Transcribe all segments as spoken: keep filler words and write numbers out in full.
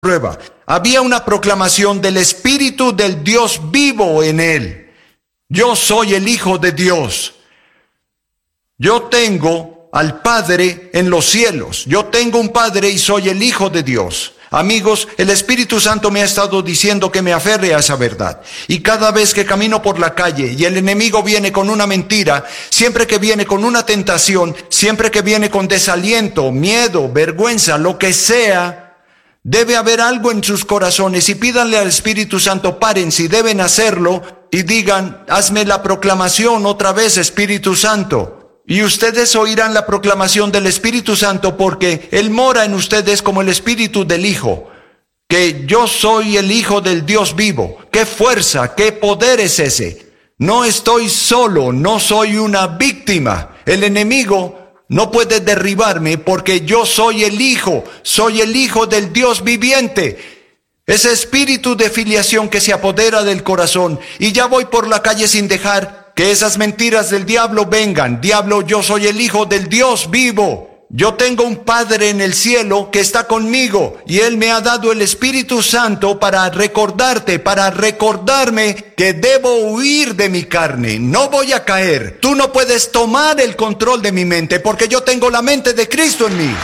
prueba. Había una proclamación del Espíritu del Dios vivo en él. Yo soy el Hijo de Dios. Yo tengo al Padre en los cielos. Yo tengo un Padre y soy el Hijo de Dios. Amigos, el Espíritu Santo me ha estado diciendo que me aferre a esa verdad. Y cada vez que camino por la calle y el enemigo viene con una mentira, siempre que viene con una tentación, siempre que viene con desaliento, miedo, vergüenza, lo que sea, debe haber algo en sus corazones y pídanle al Espíritu Santo, paren si deben hacerlo y digan, hazme la proclamación otra vez, Espíritu Santo. Y ustedes oirán la proclamación del Espíritu Santo porque Él mora en ustedes como el Espíritu del Hijo. Que yo soy el Hijo del Dios vivo. ¡Qué fuerza, qué poder es ese! No estoy solo, no soy una víctima. El enemigo no puede derribarme porque yo soy el Hijo, soy el Hijo del Dios viviente. Ese espíritu de filiación que se apodera del corazón y ya voy por la calle sin dejar que esas mentiras del diablo vengan. Diablo, yo soy el Hijo del Dios vivo. Yo tengo un Padre en el cielo que está conmigo y Él me ha dado el Espíritu Santo para recordarte, para recordarme que debo huir de mi carne. No voy a caer. Tú no puedes tomar el control de mi mente porque yo tengo la mente de Cristo en mí.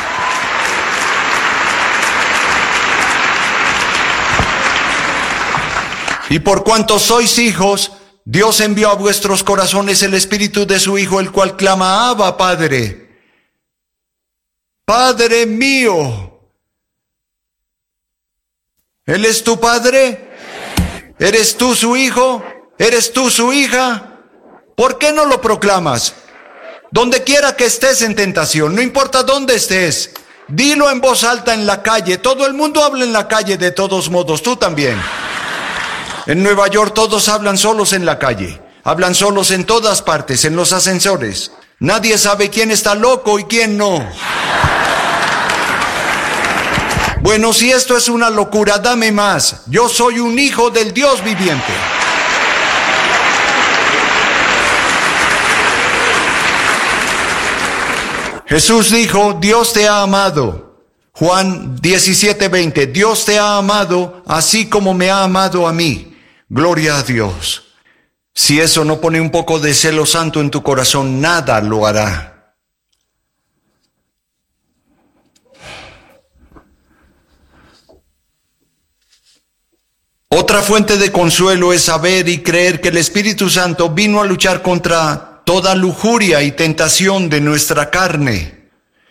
Y por cuanto sois hijos, Dios envió a vuestros corazones el Espíritu de su Hijo, el cual clama, Abba, Padre. Padre mío. ¿Él es tu Padre? ¿Eres tú su Hijo? ¿Eres tú su hija? ¿Por qué no lo proclamas? Donde quiera que estés en tentación, no importa dónde estés, dilo en voz alta en la calle. Todo el mundo habla en la calle de todos modos, tú también. En Nueva York todos hablan solos en la calle, hablan solos en todas partes, en los ascensores. Nadie sabe quién está loco y quién no. Bueno, si esto es una locura, dame más. Yo soy un hijo del Dios viviente. Jesús dijo, Dios te ha amado. Juan diecisiete veinte, Dios te ha amado así como me ha amado a mí. Gloria a Dios. Si eso no pone un poco de celo santo en tu corazón, nada lo hará. Otra fuente de consuelo es saber y creer que el Espíritu Santo vino a luchar contra toda lujuria y tentación de nuestra carne.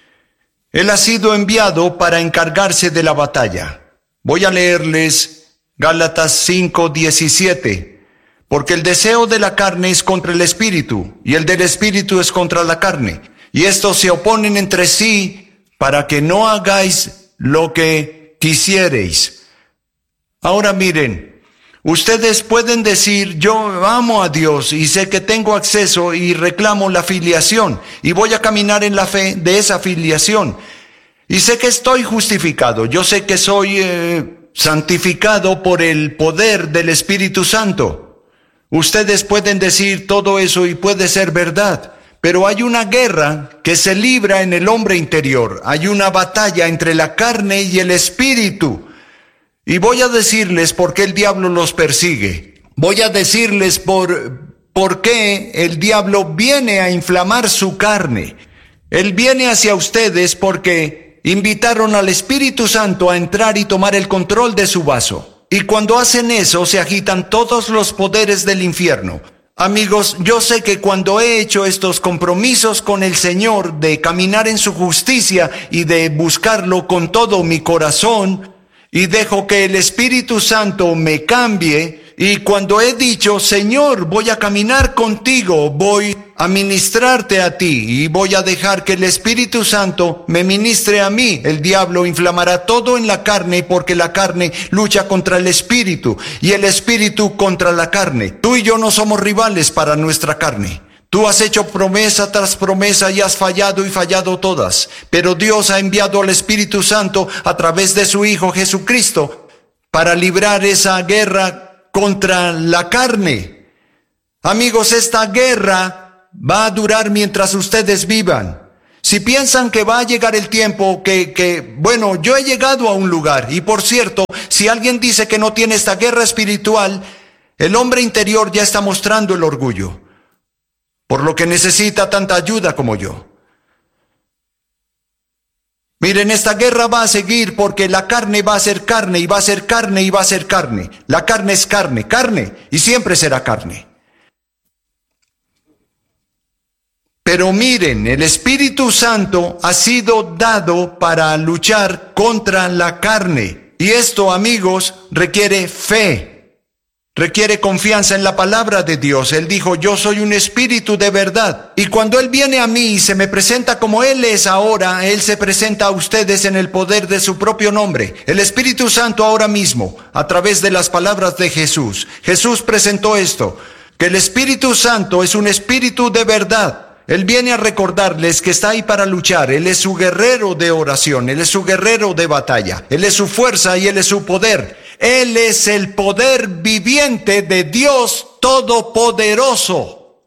Él ha sido enviado para encargarse de la batalla. Voy a leerles Gálatas cinco diecisiete. Porque el deseo de la carne es contra el Espíritu, y el del Espíritu es contra la carne. Y estos se oponen entre sí para que no hagáis lo que quisiereis. Ahora miren, ustedes pueden decir, yo amo a Dios y sé que tengo acceso y reclamo la filiación y voy a caminar en la fe de esa filiación. Y sé que estoy justificado, yo sé que soy eh, santificado por el poder del Espíritu Santo. Ustedes pueden decir todo eso y puede ser verdad, pero hay una guerra que se libra en el hombre interior. Hay una batalla entre la carne y el Espíritu. Y voy a decirles por qué el diablo los persigue. Voy a decirles por, por qué el diablo viene a inflamar su carne. Él viene hacia ustedes porque invitaron al Espíritu Santo a entrar y tomar el control de su vaso. Y cuando hacen eso, se agitan todos los poderes del infierno. Amigos, yo sé que cuando he hecho estos compromisos con el Señor de caminar en su justicia y de buscarlo con todo mi corazón, y dejo que el Espíritu Santo me cambie, y cuando he dicho, Señor, voy a caminar contigo, voy a ministrarte a ti, y voy a dejar que el Espíritu Santo me ministre a mí, el diablo inflamará todo en la carne, porque la carne lucha contra el Espíritu, y el Espíritu contra la carne. Tú y yo no somos rivales para nuestra carne. Tú has hecho promesa tras promesa y has fallado y fallado todas. Pero Dios ha enviado al Espíritu Santo a través de su Hijo Jesucristo para librar esa guerra contra la carne. Amigos, esta guerra va a durar mientras ustedes vivan. Si piensan que va a llegar el tiempo que, que, bueno, yo he llegado a un lugar, y por cierto, si alguien dice que no tiene esta guerra espiritual, el hombre interior ya está mostrando el orgullo, por lo que necesita tanta ayuda como yo. Miren, esta guerra va a seguir porque la carne va a ser carne, y va a ser carne, y va a ser carne. La carne es carne, carne, y siempre será carne. Pero miren, el Espíritu Santo ha sido dado para luchar contra la carne. Y esto, amigos, requiere fe, requiere confianza en la palabra de Dios. Él dijo, yo soy un espíritu de verdad. Y cuando Él viene a mí y se me presenta como Él es ahora, Él se presenta a ustedes en el poder de su propio nombre. El Espíritu Santo ahora mismo, a través de las palabras de Jesús. Jesús presentó esto, que el Espíritu Santo es un espíritu de verdad. Él viene a recordarles que está ahí para luchar. Él es su guerrero de oración, Él es su guerrero de batalla, Él es su fuerza y Él es su poder. Él es el poder viviente de Dios Todopoderoso.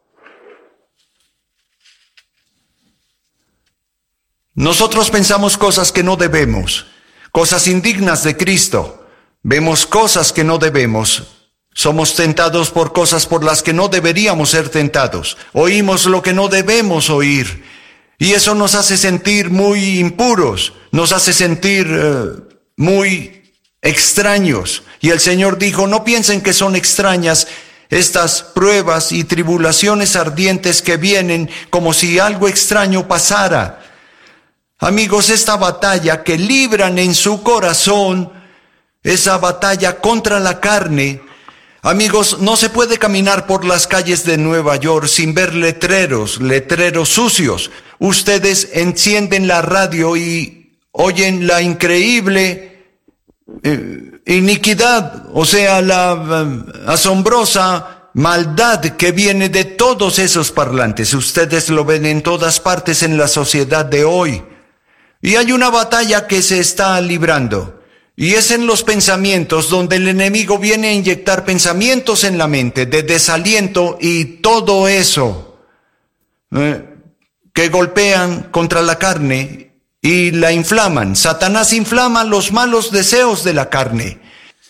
Nosotros pensamos cosas que no debemos, cosas indignas de Cristo. Vemos cosas que no debemos. Somos tentados por cosas por las que no deberíamos ser tentados. Oímos lo que no debemos oír. Y eso nos hace sentir muy impuros, nos hace sentir uh, muy extraños. Y el Señor dijo, no piensen que son extrañas estas pruebas y tribulaciones ardientes que vienen como si algo extraño pasara. Amigos, esta batalla que libran en su corazón, esa batalla contra la carne. Amigos, no se puede caminar por las calles de Nueva York sin ver letreros, letreros sucios. Ustedes encienden la radio y oyen la increíble eh, iniquidad, o sea, la eh, asombrosa maldad que viene de todos esos parlantes. Ustedes lo ven en todas partes en la sociedad de hoy. Y hay una batalla que se está librando. Y es en los pensamientos donde el enemigo viene a inyectar pensamientos en la mente de desaliento y todo eso eh, que golpean contra la carne y la inflaman. Satanás inflama los malos deseos de la carne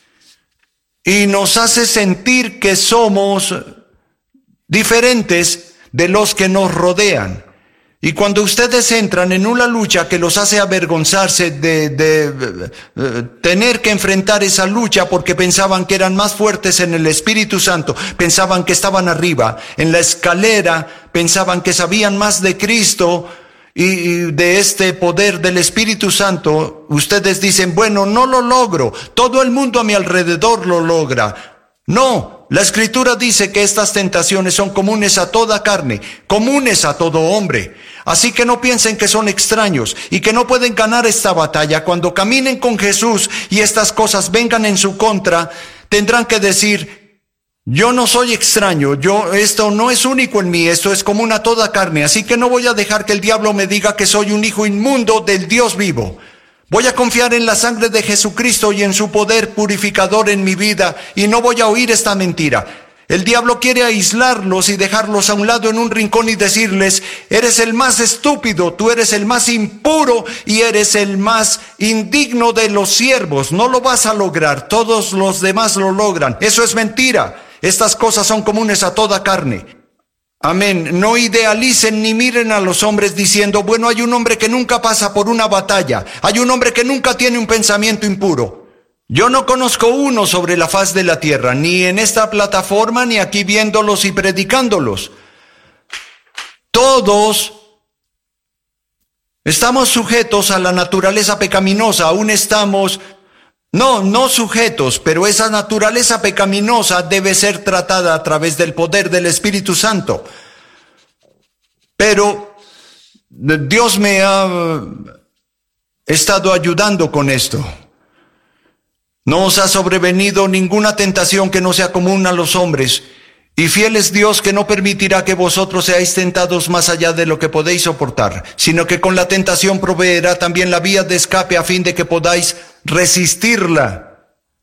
y nos hace sentir que somos diferentes de los que nos rodean. Y cuando ustedes entran en una lucha que los hace avergonzarse de, de, de, de tener que enfrentar esa lucha porque pensaban que eran más fuertes en el Espíritu Santo, pensaban que estaban arriba, en la escalera, pensaban que sabían más de Cristo y, y de este poder del Espíritu Santo, ustedes dicen, bueno, no lo logro, todo el mundo a mi alrededor lo logra. No, la Escritura dice que estas tentaciones son comunes a toda carne, comunes a todo hombre. Así que no piensen que son extraños y que no pueden ganar esta batalla. Cuando caminen con Jesús y estas cosas vengan en su contra, tendrán que decir, yo no soy extraño, yo, esto no es único en mí, esto es común a toda carne. Así que no voy a dejar que el diablo me diga que soy un hijo inmundo del Dios vivo. Voy a confiar en la sangre de Jesucristo y en su poder purificador en mi vida y no voy a oír esta mentira. El diablo quiere aislarlos y dejarlos a un lado en un rincón y decirles, eres el más estúpido, tú eres el más impuro y eres el más indigno de los siervos. No lo vas a lograr, todos los demás lo logran. Eso es mentira. Estas cosas son comunes a toda carne. Amén. No idealicen ni miren a los hombres diciendo, bueno, hay un hombre que nunca pasa por una batalla. Hay un hombre que nunca tiene un pensamiento impuro. Yo no conozco uno sobre la faz de la tierra, ni en esta plataforma, ni aquí viéndolos y predicándolos. Todos estamos sujetos a la naturaleza pecaminosa, aún estamos, no, no sujetos, pero esa naturaleza pecaminosa debe ser tratada a través del poder del Espíritu Santo. Pero Dios me ha estado ayudando con esto. No os ha sobrevenido ninguna tentación que no sea común a los hombres, y fiel es Dios que no permitirá que vosotros seáis tentados más allá de lo que podéis soportar, sino que con la tentación proveerá también la vía de escape a fin de que podáis resistirla.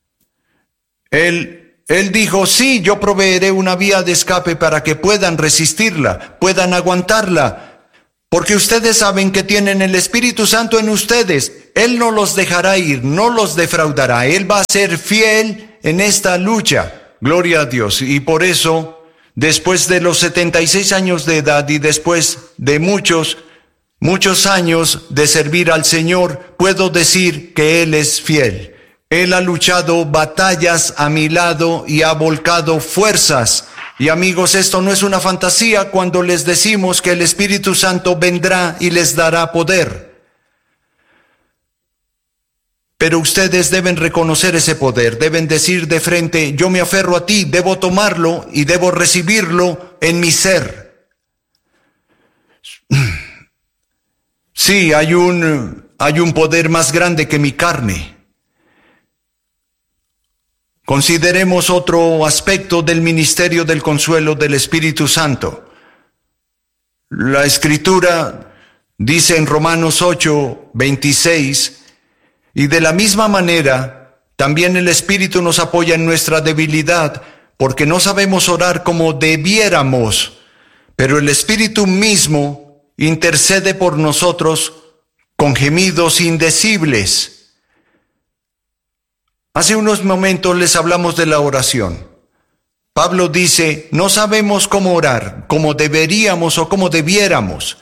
Él, él dijo, sí, yo proveeré una vía de escape para que puedan resistirla, puedan aguantarla. Porque ustedes saben que tienen el Espíritu Santo en ustedes. Él no los dejará ir, no los defraudará. Él va a ser fiel en esta lucha. Gloria a Dios. Y por eso, después de los setenta y seis años de edad y después de muchos, muchos años de servir al Señor, puedo decir que Él es fiel. Él ha luchado batallas a mi lado y ha volcado fuerzas. Y amigos, esto no es una fantasía cuando les decimos que el Espíritu Santo vendrá y les dará poder. Pero ustedes deben reconocer ese poder, deben decir de frente, yo me aferro a ti, debo tomarlo y debo recibirlo en mi ser. Sí, hay un, hay un poder más grande que mi carne. Consideremos otro aspecto del ministerio del consuelo del Espíritu Santo. La Escritura dice en Romanos ocho, veintiséis, y de la misma manera, también el Espíritu nos apoya en nuestra debilidad, porque no sabemos orar como debiéramos, pero el Espíritu mismo intercede por nosotros con gemidos indecibles. Hace unos momentos les hablamos de la oración. Pablo dice, no sabemos cómo orar, como deberíamos o como debiéramos.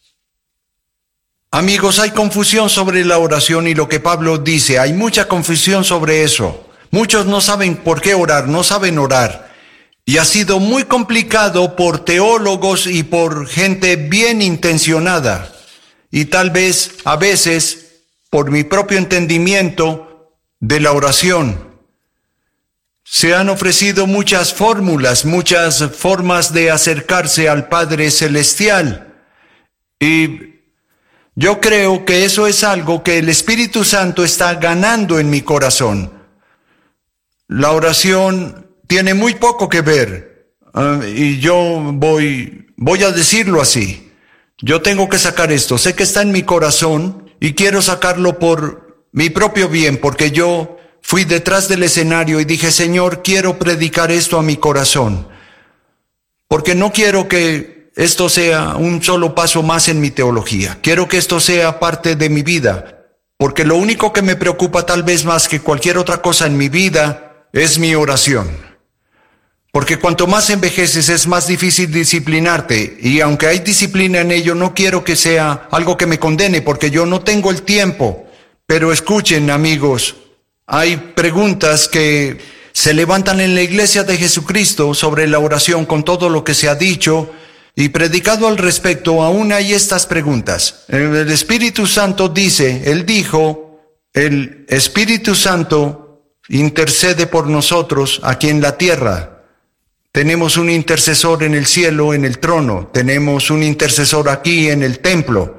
Amigos, hay confusión sobre la oración y lo que Pablo dice, hay mucha confusión sobre eso. Muchos no saben por qué orar, no saben orar. Y ha sido muy complicado por teólogos y por gente bien intencionada. Y tal vez, a veces, por mi propio entendimiento de la oración. Se han ofrecido muchas fórmulas, muchas formas de acercarse al Padre Celestial. Y yo creo que eso es algo que el Espíritu Santo está ganando en mi corazón. La oración tiene muy poco que ver. Uh, y yo voy, voy a decirlo así. Yo tengo que sacar esto. Sé que está en mi corazón y quiero sacarlo por mi propio bien, porque yo fui detrás del escenario y dije, Señor, quiero predicar esto a mi corazón, porque no quiero que esto sea un solo paso más en mi teología. Quiero que esto sea parte de mi vida, porque lo único que me preocupa tal vez más que cualquier otra cosa en mi vida es mi oración. Porque cuanto más envejeces es más difícil disciplinarte, y aunque hay disciplina en ello, no quiero que sea algo que me condene, porque yo no tengo el tiempo. Pero escuchen, amigos, hay preguntas que se levantan en la iglesia de Jesucristo sobre la oración con todo lo que se ha dicho y predicado al respecto. Aún hay estas preguntas. El Espíritu Santo dice, Él dijo, el Espíritu Santo intercede por nosotros aquí en la tierra. Tenemos un intercesor en el cielo, en el trono. Tenemos un intercesor aquí en el templo.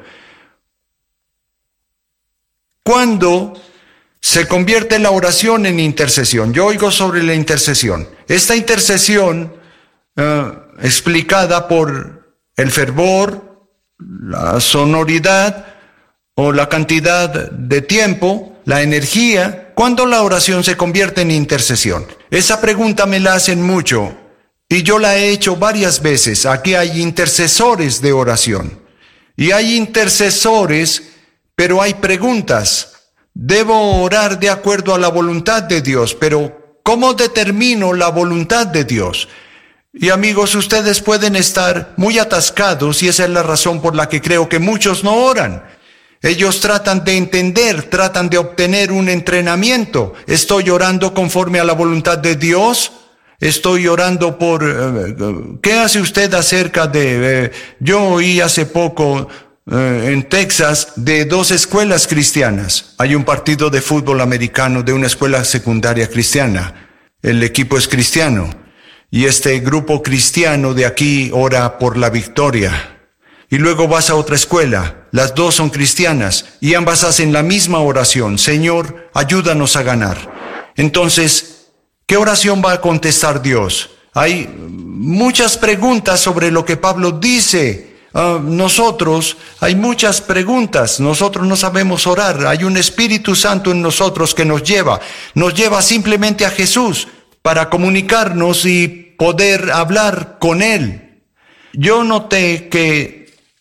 ¿Cuándo se convierte la oración en intercesión? Yo oigo sobre la intercesión. Esta intercesión, uh, explicada por el fervor, la sonoridad o la cantidad de tiempo, la energía, ¿cuándo la oración se convierte en intercesión? Esa pregunta me la hacen mucho y yo la he hecho varias veces. Aquí hay intercesores de oración y hay intercesores, pero hay preguntas. Debo orar de acuerdo a la voluntad de Dios, pero ¿cómo determino la voluntad de Dios? Y amigos, ustedes pueden estar muy atascados y esa es la razón por la que creo que muchos no oran. Ellos tratan de entender, tratan de obtener un entrenamiento. ¿Estoy orando conforme a la voluntad de Dios? Estoy orando por... Uh, ¿qué hace usted acerca de... Uh, yo oí hace poco uh, en Texas de dos escuelas cristianas. Hay un partido de fútbol americano de una escuela secundaria cristiana. El equipo es cristiano. Y este grupo cristiano de aquí ora por la victoria. Y luego vas a otra escuela, las dos son cristianas, y ambas hacen la misma oración: Señor, ayúdanos a ganar. Entonces, ¿qué oración va a contestar Dios? Hay muchas preguntas sobre lo que Pablo dice. Uh, nosotros, hay muchas preguntas, nosotros no sabemos orar, hay un Espíritu Santo en nosotros que nos lleva, nos lleva simplemente a Jesús para comunicarnos y poder hablar con Él. Yo noté que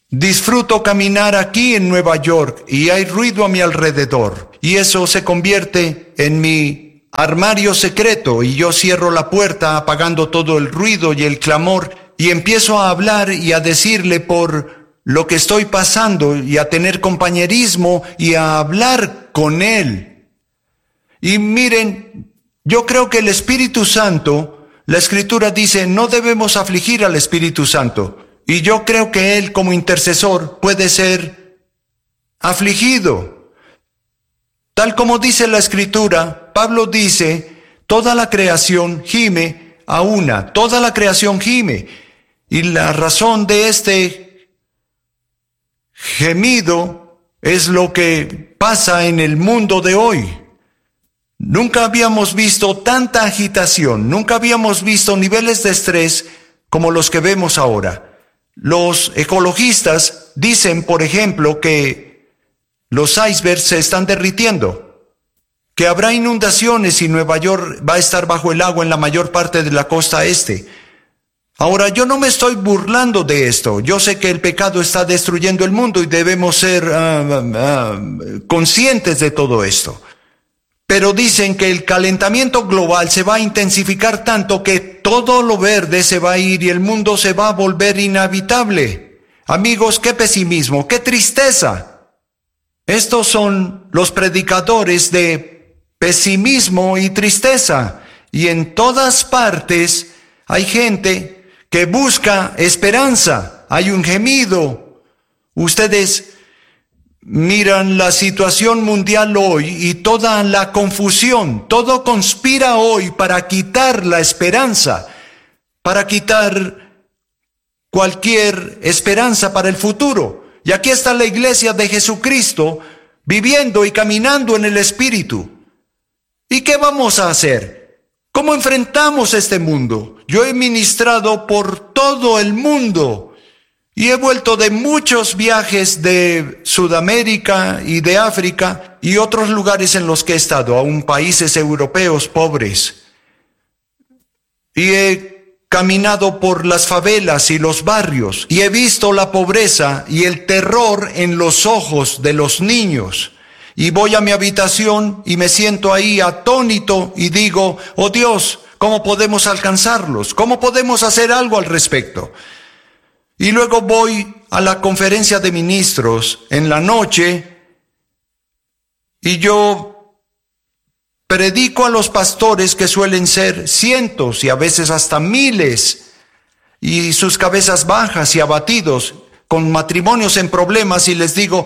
disfruto caminar aquí en Nueva York y hay ruido a mi alrededor. Y eso se convierte en mi armario secreto y yo cierro la puerta apagando todo el ruido y el clamor y empiezo a hablar y a decirle por lo que estoy pasando y a tener compañerismo y a hablar con él. Y miren, yo creo que el Espíritu Santo, la Escritura dice, no debemos afligir al Espíritu Santo. Y yo creo que Él como intercesor puede ser afligido. Tal como dice la Escritura, Pablo dice, toda la creación gime a una, toda la creación gime. Y la razón de este gemido es lo que pasa en el mundo de hoy. Nunca habíamos visto tanta agitación, nunca habíamos visto niveles de estrés como los que vemos ahora. Los ecologistas dicen, por ejemplo, que los icebergs se están derritiendo, que habrá inundaciones y Nueva York va a estar bajo el agua en la mayor parte de la costa este. Ahora, yo no me estoy burlando de esto. Yo sé que el pecado está destruyendo el mundo y debemos ser uh, uh, conscientes de todo esto. Pero dicen que el calentamiento global se va a intensificar tanto que todo lo verde se va a ir y el mundo se va a volver inhabitable. Amigos, qué pesimismo, qué tristeza. Estos son los predicadores de pesimismo y tristeza. Y en todas partes hay gente que busca esperanza. Hay un gemido. Ustedes miran la situación mundial hoy y toda la confusión, todo conspira hoy para quitar la esperanza, para quitar cualquier esperanza para el futuro. Y aquí está la iglesia de Jesucristo viviendo y caminando en el Espíritu. ¿Y qué vamos a hacer? ¿Cómo enfrentamos este mundo? Yo he ministrado por todo el mundo. Y he vuelto de muchos viajes de Sudamérica y de África y otros lugares en los que he estado, aún países europeos pobres. Y he caminado por las favelas y los barrios y he visto la pobreza y el terror en los ojos de los niños. Y voy a mi habitación y me siento ahí atónito y digo, oh Dios, ¿cómo podemos alcanzarlos? ¿Cómo podemos hacer algo al respecto? Y luego voy a la conferencia de ministros en la noche y yo predico a los pastores que suelen ser cientos y a veces hasta miles y sus cabezas bajas y abatidos con matrimonios en problemas y les digo,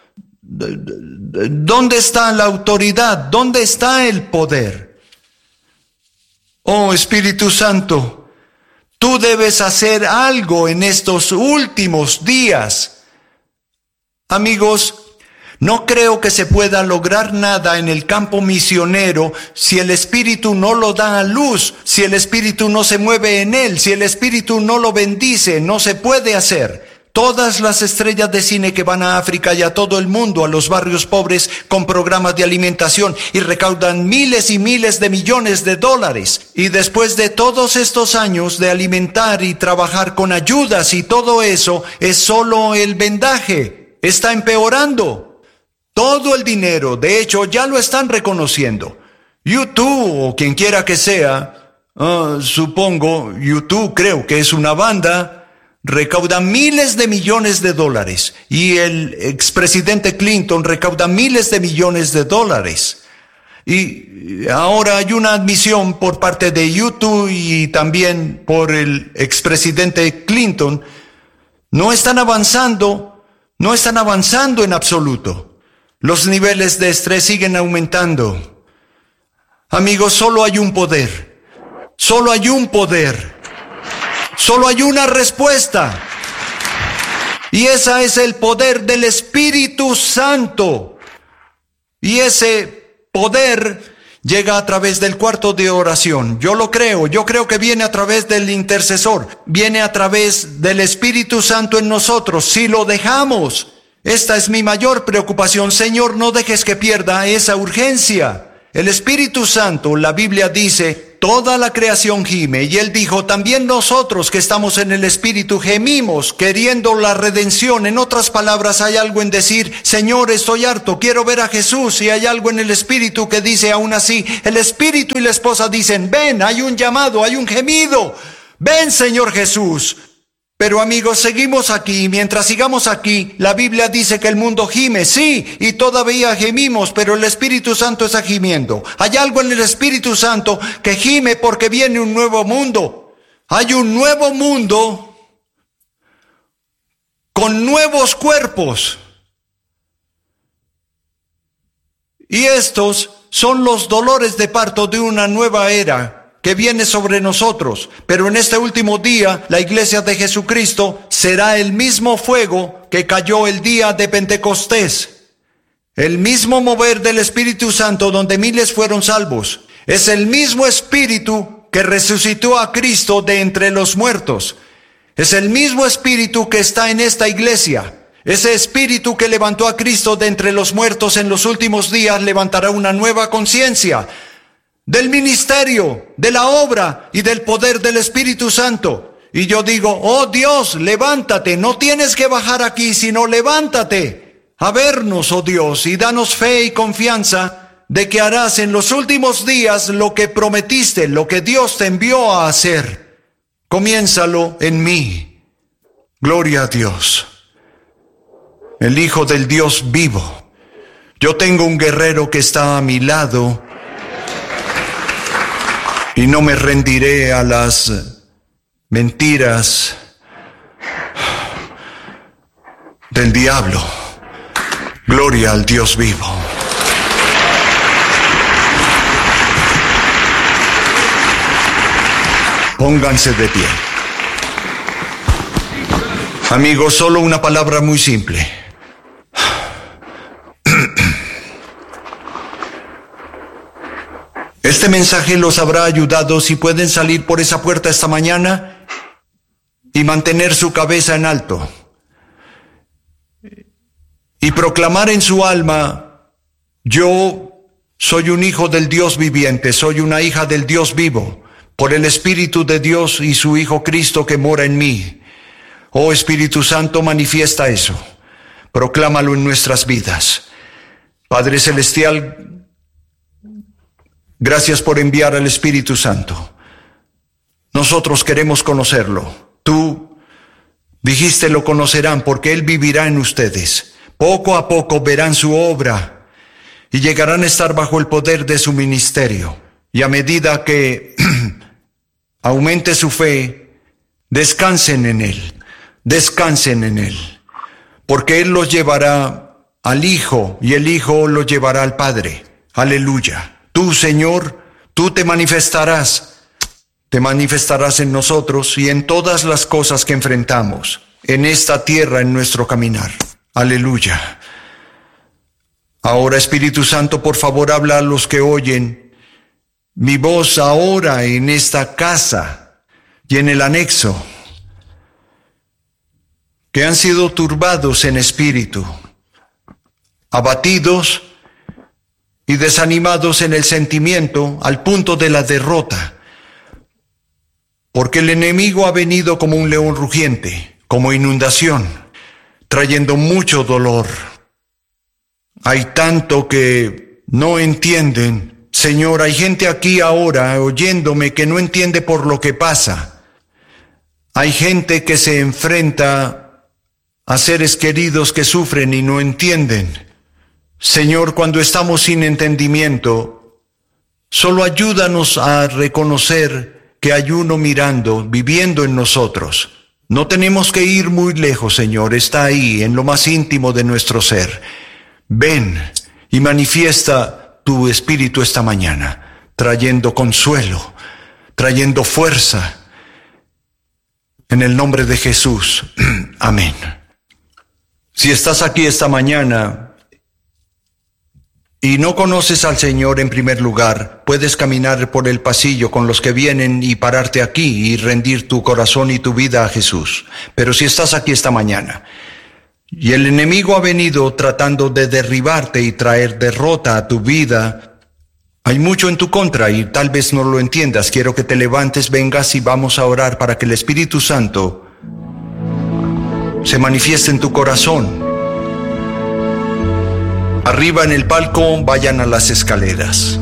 ¿dónde está la autoridad? ¿Dónde está el poder? Oh Espíritu Santo, tú debes hacer algo en estos últimos días. Amigos, no creo que se pueda lograr nada en el campo misionero si el Espíritu no lo da a luz, si el Espíritu no se mueve en él, si el Espíritu no lo bendice, no se puede hacer. Todas las estrellas de cine que van a África y a todo el mundo, a los barrios pobres, con programas de alimentación y recaudan miles y miles de millones de dólares. Y después de todos estos años de alimentar y trabajar con ayudas y todo eso, es solo el vendaje. Está empeorando. Todo el dinero, de hecho, ya lo están reconociendo. YouTube o quien quiera que sea, uh, supongo, YouTube creo que es una banda, recauda miles de millones de dólares y el expresidente Clinton recauda miles de millones de dólares. Y ahora hay una admisión por parte de YouTube y también por el expresidente Clinton. No están avanzando, no están avanzando en absoluto. Los niveles de estrés siguen aumentando. Amigos, solo hay un poder. Solo hay un poder. Solo hay una respuesta. Y esa es el poder del Espíritu Santo. Y ese poder llega a través del cuarto de oración. Yo lo creo. Yo creo que viene a través del intercesor. Viene a través del Espíritu Santo en nosotros. Si lo dejamos, esta es mi mayor preocupación. Señor, no dejes que pierda esa urgencia. El Espíritu Santo, la Biblia dice, toda la creación gime. Y él dijo, también nosotros que estamos en el Espíritu gemimos, queriendo la redención. En otras palabras, hay algo en decir, Señor, estoy harto, quiero ver a Jesús. Y hay algo en el Espíritu que dice aún así, el Espíritu y la esposa dicen, ven, hay un llamado, hay un gemido. Ven, Señor Jesús. Pero amigos, seguimos aquí, y mientras sigamos aquí, la Biblia dice que el mundo gime, sí, y todavía gemimos, pero el Espíritu Santo está gimiendo. Hay algo en el Espíritu Santo que gime porque viene un nuevo mundo. Hay un nuevo mundo con nuevos cuerpos. Y estos son los dolores de parto de una nueva era que viene sobre nosotros. Pero en este último día, la iglesia de Jesucristo será el mismo fuego que cayó el día de Pentecostés. El mismo mover del Espíritu Santo donde miles fueron salvos. Es el mismo Espíritu que resucitó a Cristo de entre los muertos. Es el mismo Espíritu que está en esta iglesia. Ese Espíritu que levantó a Cristo de entre los muertos en los últimos días levantará una nueva conciencia del ministerio, de la obra y del poder del Espíritu Santo. Y yo digo, oh Dios, levántate, no tienes que bajar aquí, sino levántate a vernos, oh Dios, y danos fe y confianza de que harás en los últimos días lo que prometiste, lo que Dios te envió a hacer. Comiénzalo en mí. Gloria a Dios, el Hijo del Dios vivo. Yo tengo un guerrero que está a mi lado, y no me rendiré a las mentiras del diablo. Gloria al Dios vivo. Pónganse de pie. Amigos, solo una palabra muy simple. Este mensaje los habrá ayudado si pueden salir por esa puerta esta mañana y mantener su cabeza en alto y proclamar en su alma, yo soy un hijo del Dios viviente, soy una hija del Dios vivo, por el Espíritu de Dios y su Hijo Cristo que mora en mí. Oh Espíritu Santo, manifiesta eso, proclámalo en nuestras vidas. Padre Celestial, gracias por enviar al Espíritu Santo. Nosotros queremos conocerlo. Tú dijiste lo conocerán porque Él vivirá en ustedes. Poco a poco verán su obra y llegarán a estar bajo el poder de su ministerio. Y a medida que aumente su fe, descansen en Él, descansen en Él. Porque Él los llevará al Hijo y el Hijo los llevará al Padre. Aleluya. Tú, Señor, tú te manifestarás, te manifestarás en nosotros y en todas las cosas que enfrentamos, en esta tierra, en nuestro caminar. Aleluya. Ahora, Espíritu Santo, por favor, habla a los que oyen mi voz ahora en esta casa y en el anexo, que han sido turbados en espíritu, abatidos y desanimados en el sentimiento al punto de la derrota, porque el enemigo ha venido como un león rugiente, como inundación, trayendo mucho dolor. Hay tanto que no entienden. Señor, hay gente aquí ahora oyéndome que no entiende por lo que pasa. Hay gente que se enfrenta a seres queridos que sufren y no entienden. Señor, cuando estamos sin entendimiento, solo ayúdanos a reconocer que hay uno mirando, viviendo en nosotros. No tenemos que ir muy lejos, Señor, está ahí, en lo más íntimo de nuestro ser. Ven y manifiesta tu Espíritu esta mañana, trayendo consuelo, trayendo fuerza. En el nombre de Jesús, amén. Si estás aquí esta mañana y no conoces al Señor en primer lugar, puedes caminar por el pasillo con los que vienen y pararte aquí y rendir tu corazón y tu vida a Jesús. Pero si estás aquí esta mañana y el enemigo ha venido tratando de derribarte y traer derrota a tu vida, Hay mucho en tu contra y tal vez no lo entiendas. Quiero que te levantes, vengas y vamos a orar para que el Espíritu Santo se manifieste en tu corazón. Arriba en el palco, vayan a las escaleras.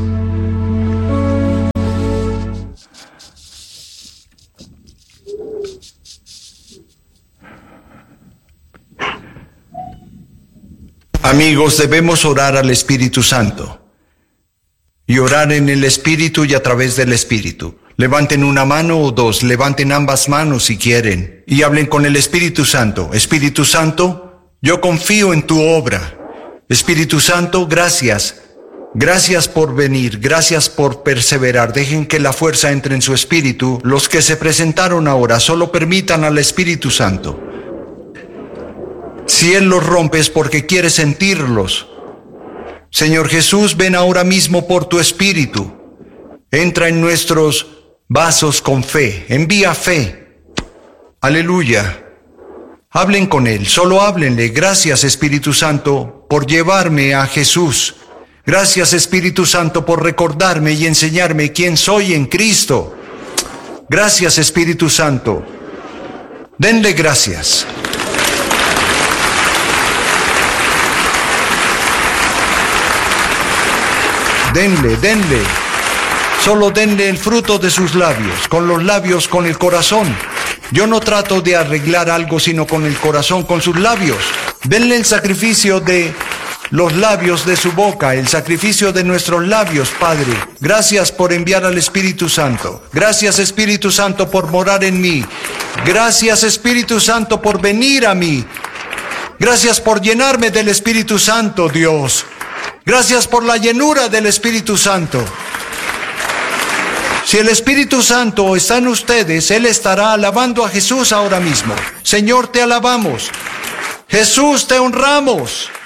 Amigos, debemos orar al Espíritu Santo. Y orar en el Espíritu y a través del Espíritu. Levanten una mano o dos, levanten ambas manos si quieren, y hablen con el Espíritu Santo. Espíritu Santo, yo confío en tu obra. Espíritu Santo, gracias. Gracias por venir, gracias por perseverar. Dejen que la fuerza entre en su espíritu. Los que se presentaron ahora, solo permitan al Espíritu Santo. Si Él los rompe es porque quiere sentirlos. Señor Jesús, ven ahora mismo por tu Espíritu. Entra en nuestros vasos con fe. Envía fe. Aleluya. Hablen con Él, solo háblenle. Gracias, Espíritu Santo, por llevarme a Jesús. Gracias, Espíritu Santo, por recordarme y enseñarme quién soy en Cristo. Gracias, Espíritu Santo. Denle gracias. Denle, denle. Solo denle el fruto de sus labios, con los labios, con el corazón. Yo no trato de arreglar algo, sino con el corazón, con sus labios. Denle el sacrificio de los labios de su boca, el sacrificio de nuestros labios, Padre. Gracias por enviar al Espíritu Santo. Gracias, Espíritu Santo, por morar en mí. Gracias, Espíritu Santo, por venir a mí. Gracias por llenarme del Espíritu Santo, Dios. Gracias por la llenura del Espíritu Santo. Si el Espíritu Santo está en ustedes, Él estará alabando a Jesús ahora mismo. Señor, te alabamos. Jesús, te honramos.